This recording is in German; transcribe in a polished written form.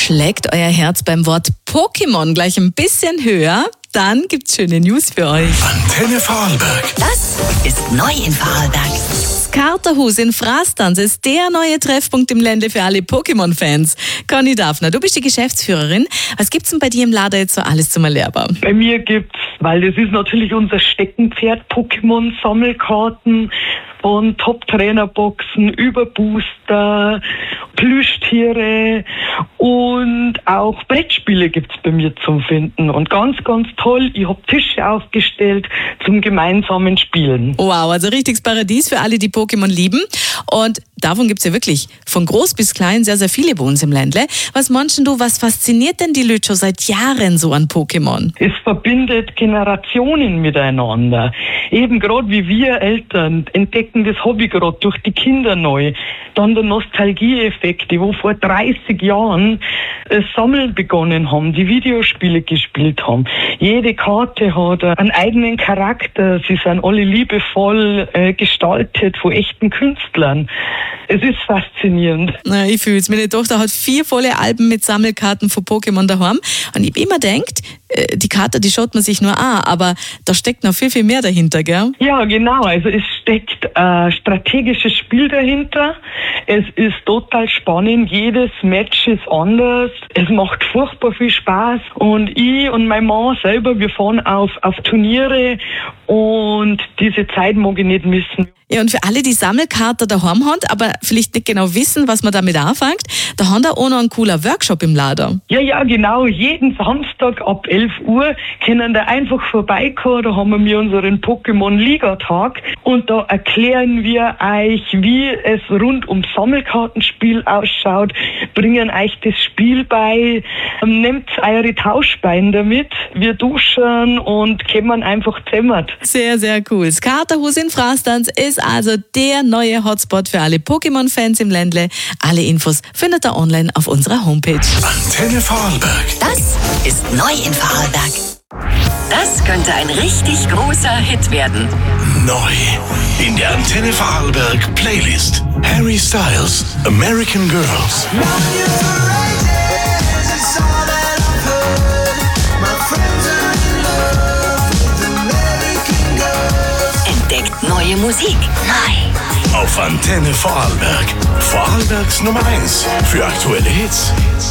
Schlägt euer Herz beim Wort Pokémon gleich ein bisschen höher? Dann gibt's schöne News für euch. Antenne Vorarlberg. Das ist neu in Vorarlberg. Das Katerhus in Frastanz ist der neue Treffpunkt im Ländle für alle Pokémon-Fans. Conny Daffner, du bist die Geschäftsführerin. Was gibt's denn bei dir im Lader jetzt so alles zum Erlernen? Bei mir gibt's, weil das ist natürlich unser Steckenpferd, Pokémon-Sammelkarten von Top-Trainer-Boxen über Booster, Plüschtiere und auch Brettspiele gibt's bei mir zum Finden. Und ganz, ganz toll, ich habe Tische aufgestellt zum gemeinsamen Spielen. Wow, also richtiges Paradies für alle, die Pokémon lieben. Und davon gibt's ja wirklich von groß bis klein sehr, sehr viele bei uns im Ländle. Was meinst du, was fasziniert denn die Leute schon seit Jahren so an Pokémon? Es verbindet Generationen miteinander. Eben gerade wie wir Eltern entdecken das Hobby gerade durch die Kinder neu. Dann der Nostalgieeffekt, die wo vor 30 Jahren das Sammeln begonnen haben, die Videospiele gespielt haben. Jede Karte hat einen eigenen Charakter. Sie sind alle liebevoll gestaltet von echten Künstlern. Es ist faszinierend. Na, ich fühl's. Meine Tochter hat 4 volle Alben mit Sammelkarten von Pokémon daheim. Und ich hab immer gedacht, die Karte, die schaut man sich nur an, aber da steckt noch viel, viel mehr dahinter, gell? Ja, genau. Also es steckt ein strategisches Spiel dahinter. Es ist total spannend. Jedes Match ist anders. Es macht furchtbar viel Spaß. Und ich und mein Mann selber, wir fahren auf Turniere und diese Zeit mag ich nicht missen. Ja, und für alle, die Sammelkarten daheim haben, aber vielleicht nicht genau wissen, was man damit anfängt, da haben wir auch noch einen coolen Workshop im Lader. Ja, genau. Jeden Samstag ab 11 Uhr können da einfach vorbeikommen. Da haben wir unseren Pokémon-Liga-Tag und da erklären wir euch, wie es rund ums Sammelkartenspiel ausschaut, bringen euch das Spiel bei, nehmt eure Tauschbeine damit, wir duschen und kommen einfach zusammen. Sehr, sehr cool. Das Katerhus in Frastanz ist also der neue Hotspot für alle Pokémon-Fans im Ländle. Alle Infos findet ihr online auf unserer Homepage. Antenne Vorarlberg. Das ist neu in Vorarlberg. Das könnte ein richtig großer Hit werden. Neu in der Antenne Vorarlberg Playlist. Harry Styles, American Girls. Entdeckt neue Musik. Neu. Auf Antenne Vorarlberg. Vorarlbergs Nummer 1 für aktuelle Hits.